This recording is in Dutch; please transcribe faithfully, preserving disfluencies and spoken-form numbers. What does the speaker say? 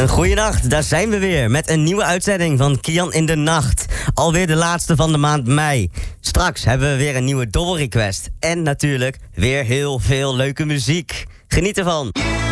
Een goeienacht, daar zijn we weer met een nieuwe uitzending van Kian in de Nacht. Alweer de laatste van de maand mei. Straks hebben we weer een nieuwe dobbelrequest. En natuurlijk weer heel veel leuke muziek. Geniet ervan.